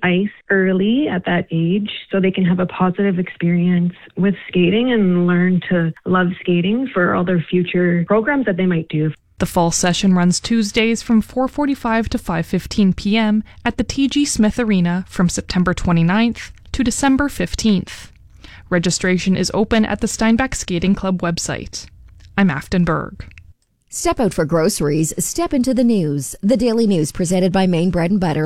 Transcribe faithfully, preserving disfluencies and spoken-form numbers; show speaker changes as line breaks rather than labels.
ice early at that age so they can have a positive experience with skating and learn to love skating for all their future programs that they might do.
The fall session runs Tuesdays from four forty-five to five fifteen p.m. at the T G Smith Arena from September twenty-ninth to December fifteenth. Registration is open at the Steinbach Skating Club website. I'm Afton Berg.
Step out for groceries, step into the news. The Daily News presented by Maine Bread and Butter.